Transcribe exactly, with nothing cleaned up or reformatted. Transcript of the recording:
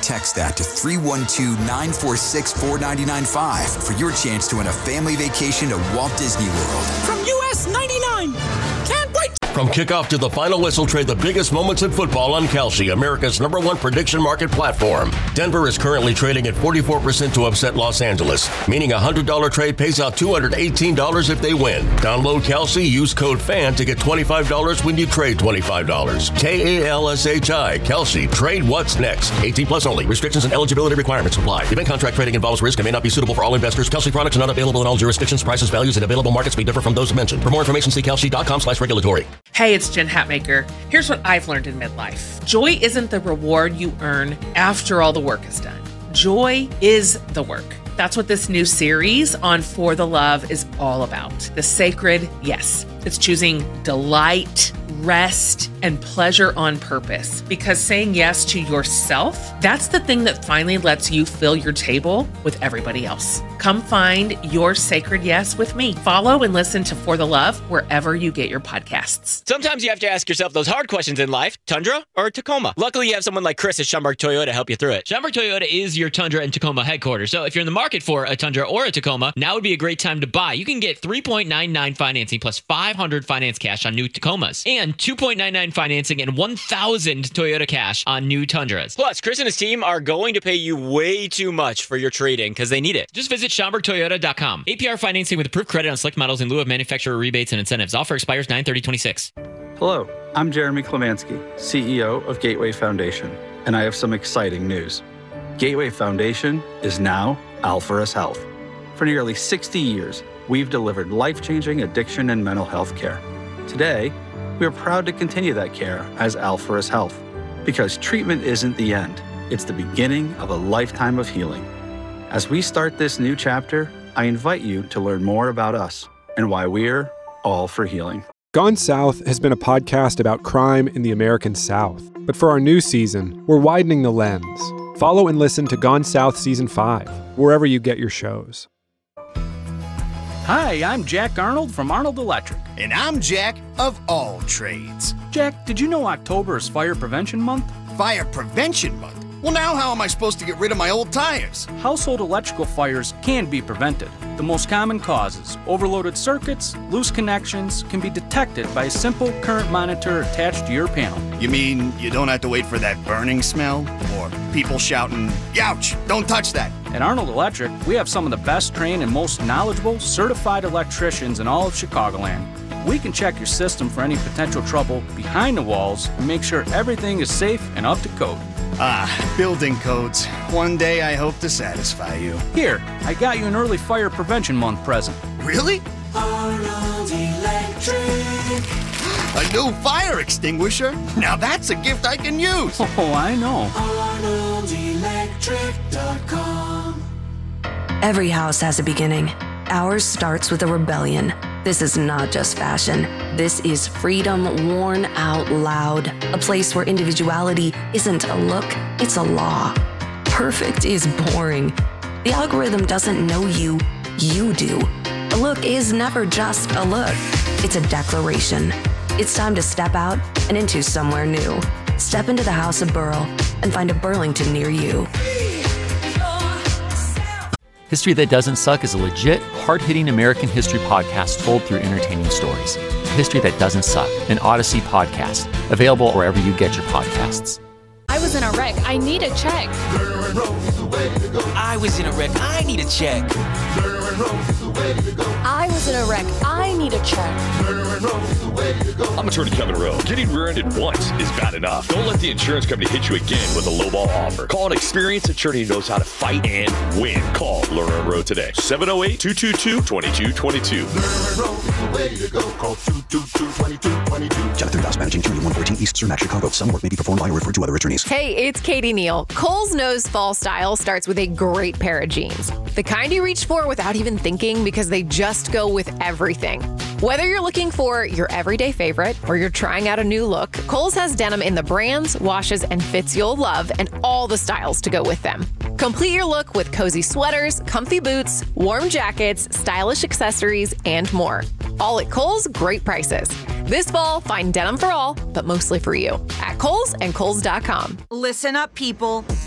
text that to three one two, nine four six, four nine nine five for your chance to win a family vacation to Walt Disney World. From U S ninety-nine. Can't wait. From kickoff to the final whistle, trade the biggest moments in football on Kalshi, America's number one prediction market platform. Denver is currently trading at forty-four percent to upset Los Angeles, meaning a one hundred dollars trade pays out two hundred eighteen dollars if they win. Download Kalshi, use code FAN to get twenty-five dollars when you trade twenty-five dollars. K A L S H I, Kalshi. Trade what's next. eighteen plus only. Restrictions and eligibility requirements apply. Event contract trading involves risk and may not be suitable for all investors. Kalshi products are not available in all jurisdictions. Prices, values, and available markets may differ from those mentioned. For more information, see kalshi.com slash regulatory. Hey, it's Jen Hatmaker. Here's what I've learned in midlife. Joy isn't the reward you earn after all the work is done. Joy is the work. That's what this new series on For the Love is all about. The sacred yes. It's choosing delight, rest, and pleasure on purpose. Because saying yes to yourself, that's the thing that finally lets you fill your table with everybody else. Come find your sacred yes with me. Follow and listen to For the Love wherever you get your podcasts. Sometimes you have to ask yourself those hard questions in life. Tundra or Tacoma? Luckily, you have someone like Chris at Schomburg Toyota to help you through it. Schomburg Toyota is your Tundra and Tacoma headquarters. So if you're in the market for a Tundra or a Tacoma, now would be a great time to buy. You can get three point nine nine financing plus five hundred finance cash on new Tacomas and two point nine nine financing and one thousand Toyota cash on new Tundras. Plus, Chris and his team are going to pay you way too much for your trade-in because they need it. Just visit Schomburg Toyota dot com. A P R financing with approved credit on select models in lieu of manufacturer rebates and incentives. Offer expires nine thirty twenty-six. Hello, I'm Jeremy Klemansky, C E O of Gateway Foundation, and I have some exciting news. Gateway Foundation is now Alpharus Health. For nearly sixty years, we've delivered life-changing addiction and mental health care. Today, we are proud to continue that care as Alpharus Health, because treatment isn't the end. It's the beginning of a lifetime of healing. As we start this new chapter, I invite you to learn more about us and why we're all for healing. Gone South has been a podcast about crime in the American South. But for our new season, we're widening the lens. Follow and listen to Gone South Season five, wherever you get your shows. Hi, I'm Jack Arnold from Arnold Electric. And I'm Jack of All Trades. Jack, did you know October is Fire Prevention Month? Fire Prevention Month? Well, now how am I supposed to get rid of my old tires? Household electrical fires can be prevented. The most common causes, overloaded circuits, loose connections, can be detected by a simple current monitor attached to your panel. You mean you don't have to wait for that burning smell? Or people shouting, "Ouch, don't touch that"? At Arnold Electric, we have some of the best trained and most knowledgeable certified electricians in all of Chicagoland. We can check your system for any potential trouble behind the walls and make sure everything is safe and up to code. Ah, building codes. One day I hope to satisfy you. Here, I got you an early Fire Prevention Month present. Really? Arnold Electric. A new fire extinguisher? Now that's a gift I can use. Oh, I know. Arnold Electric dot com. Every house has a beginning. Ours starts with a rebellion. This is not just fashion. This is freedom worn out loud. A place where individuality isn't a look, it's a law. Perfect is boring. The algorithm doesn't know you, you do. A look is never just a look. It's a declaration. It's time to step out and into somewhere new. Step into the House of Burl and find a Burlington near you. History That Doesn't Suck is a legit, hard-hitting American history podcast told through entertaining stories. History That Doesn't Suck, an Odyssey podcast, available wherever you get your podcasts. I was in a wreck. I need a check. I was in a wreck. I need a check. I was in a wreck. I need a check. I'm attorney Kevin Rowe. Getting rear-ended once is bad enough. Don't let the insurance company hit you again with a lowball offer. Call an experienced attorney who knows how to fight and win. Call Lerner and Rowe today. seven oh eight, two two two, two two two two. Lerner and Rowe is the way to go. Call two two two, two two two two. Jonathan Rouse, managing attorney, one fourteen East Cermak, Chicago. Some work may be performed by or referred to other attorneys. Hey, it's Katie Neal. Kohl's knows fall style starts with a great pair of jeans. The kind you reach for without even thinking because they just go with everything. Whether you're looking for your everyday favorite or you're trying out a new look, Kohl's has denim in the brands, washes, and fits you'll love and all the styles to go with them. Complete your look with cozy sweaters, comfy boots, warm jackets, stylish accessories, and more. All at Kohl's, great prices. This fall, find denim for all, but mostly for you, at Kohl's and Kohl's dot com. Listen up, people.